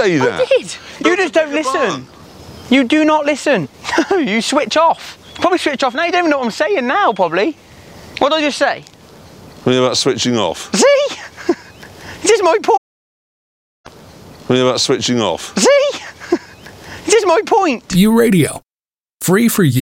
say that. I did. You just don't listen. You do not listen. No, you switch off. You probably switch off now. You don't even know what I'm saying now, probably. What did I just say? What are you about switching off? See? This is my point. What are you about switching off? See? This is my point. U Radio. Free for you.